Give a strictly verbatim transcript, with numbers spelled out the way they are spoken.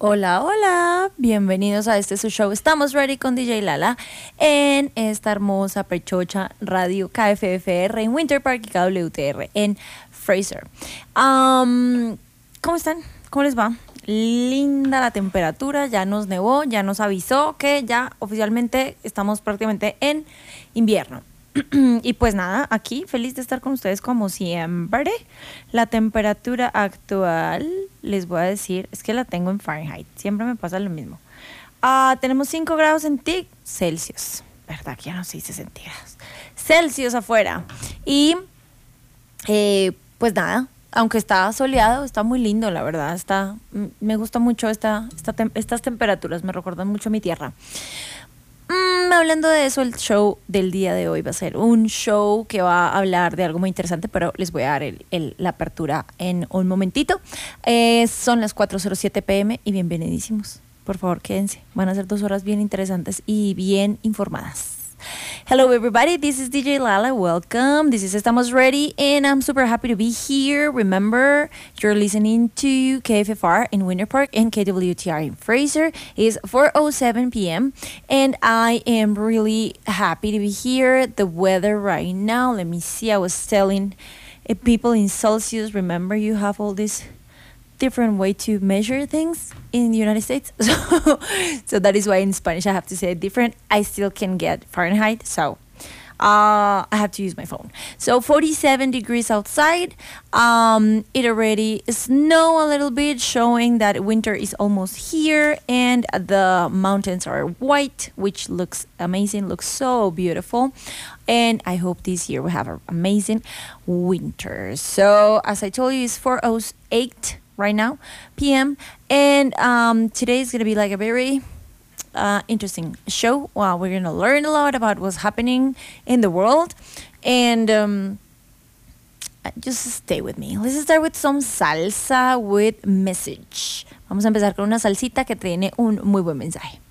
Hola, hola, bienvenidos a este su show Estamos Ready con D J Lala en esta hermosa perchocha radio K F F R en Winter Park y K W T R en Fraser. Um, ¿Cómo están? ¿Cómo les va? Linda la temperatura, ya nos nevó, ya nos avisó que ya oficialmente estamos prácticamente en invierno. Y pues nada, aquí feliz de estar con ustedes como siempre. La temperatura actual, les voy a decir, es que la tengo en Fahrenheit, siempre me pasa lo mismo. Uh, tenemos cinco grados centí- Celsius, ¿verdad? Que ya no se dice centígrados. Celsius afuera. Y eh, pues nada, aunque está soleado, está muy lindo, la verdad. Está, me gusta mucho esta, esta tem- estas temperaturas, me recuerdan mucho a mi tierra. Mm, hablando de eso, el show del día de hoy va a ser un show que va a hablar de algo muy interesante, pero les voy a dar el, el, la apertura en un momentito. Eh, son las cuatro cero siete pm y bienvenidísimos. Por favor, quédense. Van a ser dos horas bien interesantes y bien informadas. Hello everybody, this is D J Lala, welcome. This is Estamos Ready and I'm super happy to be here. Remember, you're listening to K F F R in Winter Park and K W T R in Fraser. It's four oh seven p.m. and I am really happy to be here. The weather right now, let me see, I was telling uh, people in Celsius, remember you have all this different way to measure things in the United States. So, so that is why in Spanish I have to say it different. I still can get Fahrenheit, so uh, I have to use my phone. So forty-seven degrees outside. Um, it already snow a little bit, showing that winter is almost here, and the mountains are white, which looks amazing, looks so beautiful. And I hope this year we have an amazing winter. So as I told you, it's four oh eight right now P M and um, today is gonna be like a very uh, interesting show. Wow, we're gonna learn a lot about what's happening in the world, and um, just stay with me. Let's start with some salsa with message. Vamos a empezar con una salsita que tiene un muy buen mensaje.